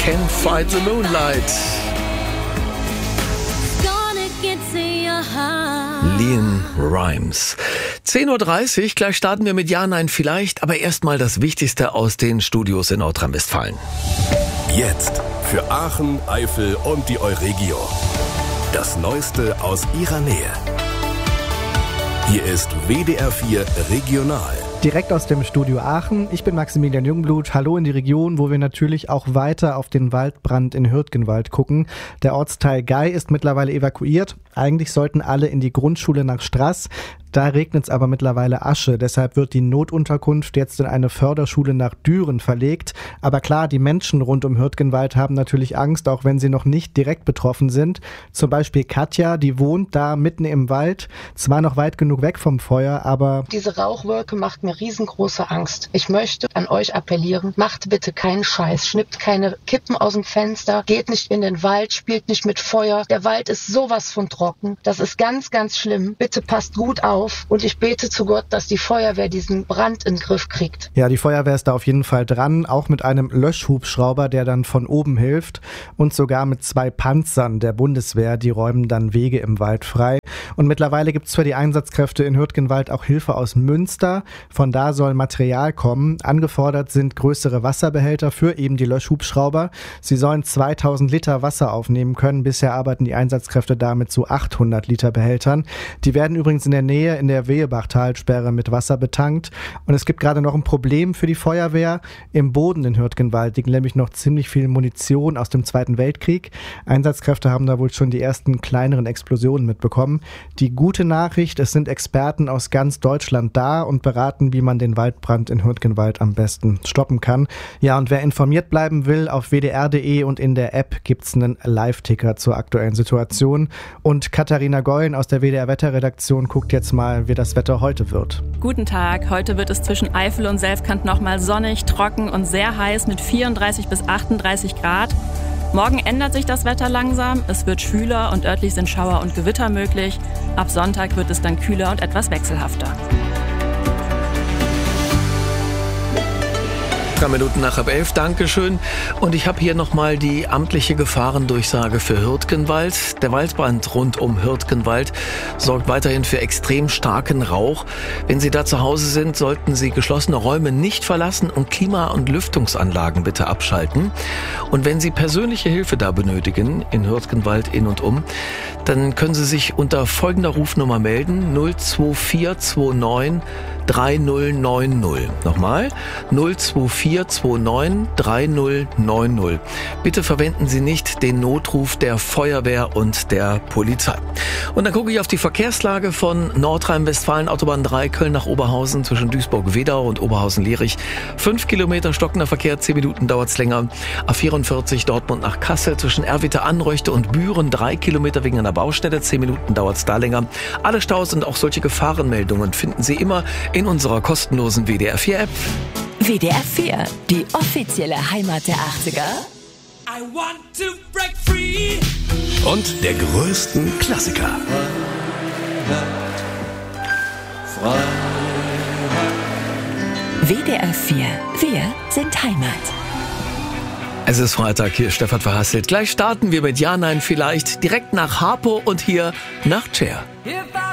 Can't Fight the Moonlight. Leon Rimes. 10.30 Uhr, gleich starten wir mit Ja, Nein, Vielleicht, aber erstmal das Wichtigste aus den Studios in Nordrhein-Westfalen. Jetzt für Aachen, Eifel und die Euregio. Das Neueste aus ihrer Nähe. Hier ist WDR 4 Regional. Direkt aus dem Studio Aachen. Ich bin Maximilian Jungblut. Hallo in die Region, wo wir natürlich auch weiter auf den Waldbrand in Hürtgenwald gucken. Der Ortsteil Gey ist mittlerweile evakuiert. Eigentlich sollten alle in die Grundschule nach Straß. Da regnet es aber mittlerweile Asche. Deshalb wird die Notunterkunft jetzt in eine Förderschule nach Düren verlegt. Aber klar, die Menschen rund um Hürtgenwald haben natürlich Angst, auch wenn sie noch nicht direkt betroffen sind. Zum Beispiel Katja, die wohnt da mitten im Wald. Zwar noch weit genug weg vom Feuer, aber... Diese Rauchwolke macht mir riesengroße Angst. Ich möchte an euch appellieren, macht bitte keinen Scheiß. Schnippt keine Kippen aus dem Fenster. Geht nicht in den Wald, spielt nicht mit Feuer. Der Wald ist sowas von trocken. Das ist ganz, ganz schlimm. Bitte passt gut auf. Und ich bete zu Gott, dass die Feuerwehr diesen Brand in den Griff kriegt. Ja, die Feuerwehr ist da auf jeden Fall dran, auch mit einem Löschhubschrauber, der dann von oben hilft und sogar mit 2 Panzern der Bundeswehr, die räumen dann Wege im Wald frei. Und mittlerweile gibt es für die Einsatzkräfte in Hürtgenwald auch Hilfe aus Münster. Von da soll Material kommen. Angefordert sind größere Wasserbehälter für eben die Löschhubschrauber. Sie sollen 2000 Liter Wasser aufnehmen können. Bisher arbeiten die Einsatzkräfte da mit so 800 Liter Behältern. Die werden übrigens in der Nähe in der Wehebachtalsperre mit Wasser betankt. Und es gibt gerade noch ein Problem für die Feuerwehr. Im Boden in Hürtgenwald liegen nämlich noch ziemlich viel Munition aus dem Zweiten Weltkrieg. Einsatzkräfte haben da wohl schon die ersten kleineren Explosionen mitbekommen. Die gute Nachricht, es sind Experten aus ganz Deutschland da und beraten, wie man den Waldbrand in Hürtgenwald am besten stoppen kann. Ja, und wer informiert bleiben will, auf wdr.de und in der App gibt's einen Live-Ticker zur aktuellen Situation. Und Katharina Gollen aus der WDR-Wetterredaktion guckt jetzt mal, wie das Wetter heute wird. Guten Tag, heute wird es zwischen Eifel und Selfkant nochmal sonnig, trocken und sehr heiß mit 34 bis 38 Grad. Morgen ändert sich das Wetter langsam, es wird schwüler und örtlich sind Schauer und Gewitter möglich. Ab Sonntag wird es dann kühler und etwas wechselhafter. 3 Minuten nach 11, Dankeschön. Und ich habe hier nochmal die amtliche Gefahrendurchsage für Hürtgenwald. Der Waldbrand rund um Hürtgenwald sorgt weiterhin für extrem starken Rauch. Wenn Sie da zu Hause sind, sollten Sie geschlossene Räume nicht verlassen und Klima- und Lüftungsanlagen bitte abschalten. Und wenn Sie persönliche Hilfe da benötigen, in Hürtgenwald in und um, dann können Sie sich unter folgender Rufnummer melden: 02429 3090. Nochmal, 02429 3090. Bitte verwenden Sie nicht den Notruf der Feuerwehr und der Polizei. Und dann gucke ich auf die Verkehrslage von Nordrhein-Westfalen, Autobahn 3, Köln nach Oberhausen, zwischen Duisburg-Wedau und Oberhausen-Lierich. 5 Kilometer stockender Verkehr, 10 Minuten dauert's länger. A44 Dortmund nach Kassel, zwischen Erwitte, Anreuchte und Büren, 3 Kilometer wegen einer Baustelle, 10 Minuten dauert's da länger. Alle Staus und auch solche Gefahrenmeldungen finden Sie immer in unserer kostenlosen WDR 4 App. WDR 4, die offizielle Heimat der 80er. I want to break free. Und der größten Klassiker. WDR 4, wir sind Heimat. Es ist Freitag, hier ist Stefan Verhasselt. Gleich starten wir mit Ja, Nein, Vielleicht direkt nach Harpo und hier nach Cher. If